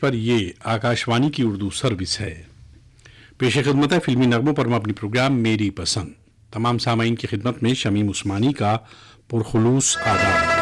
पर ये आकाशवाणी की उर्दू सर्विस है। पेश खिदमत है फिल्मी नगमों पर मबनी प्रोग्राम मेरी पसंद। तमाम सामाईन की खिदमत में शमीम उस्मानी का पुरखुलूस आदाब।